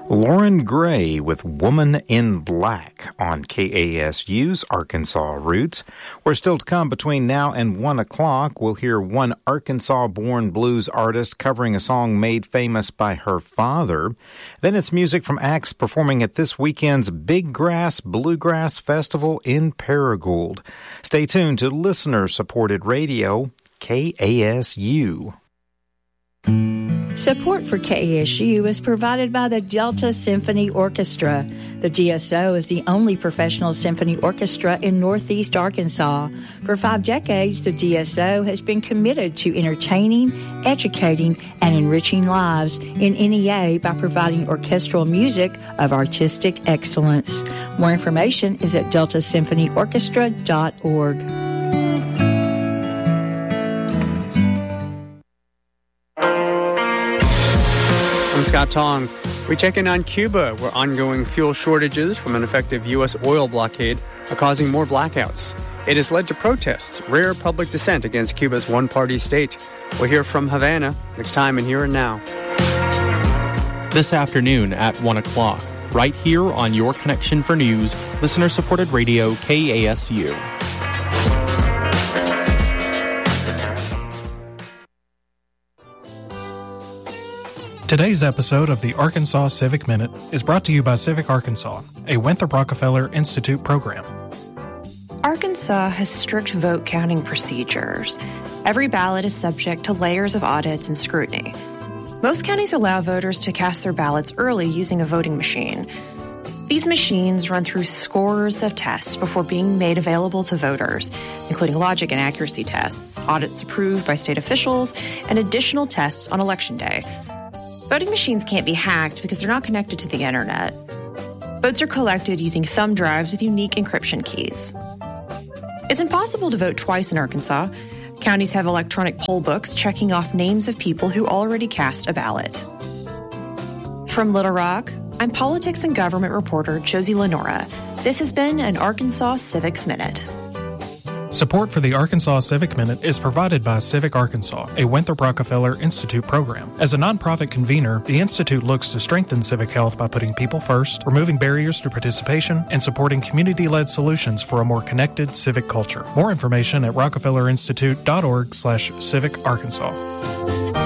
Lauren Gray with Woman in Black on KASU's Arkansas Roots. We're still to come between now and 1 o'clock. We'll hear one Arkansas-born blues artist covering a song made famous by her father. Then it's music from acts performing at this weekend's Big Grass Bluegrass Festival in Paragould. Stay tuned to listener-supported radio, KASU. Support for KASU is provided by the Delta Symphony Orchestra. The DSO is the only professional symphony orchestra in Northeast Arkansas. For 5 decades, the DSO has been committed to entertaining, educating, and enriching lives in NEA by providing orchestral music of artistic excellence. More information is at deltasymphonyorchestra.org. I'm Scott Tong. We check in on Cuba, where ongoing fuel shortages from an effective U.S. oil blockade are causing more blackouts. It has led to protests, rare public dissent against Cuba's one-party state. We'll hear from Havana next time in Here and Now. This afternoon at 1 o'clock, right here on Your Connection for News, listener-supported radio KASU. Today's episode of the Arkansas Civic Minute is brought to you by Civic Arkansas, a Winthrop Rockefeller Institute program. Arkansas has strict vote counting procedures. Every ballot is subject to layers of audits and scrutiny. Most counties allow voters to cast their ballots early using a voting machine. These machines run through scores of tests before being made available to voters, including logic and accuracy tests, audits approved by state officials, and additional tests on Election Day. Voting machines can't be hacked because they're not connected to the internet. Votes are collected using thumb drives with unique encryption keys. It's impossible to vote twice in Arkansas. Counties have electronic poll books checking off names of people who already cast a ballot. From Little Rock, I'm politics and government reporter Josie Lenora. This has been an Arkansas Civics Minute. Support for the Arkansas Civic Minute is provided by Civic Arkansas, a Winthrop Rockefeller Institute program. As a nonprofit convener, the Institute looks to strengthen civic health by putting people first, removing barriers to participation, and supporting community-led solutions for a more connected civic culture. More information at rockefellerinstitute.org/civicarkansas.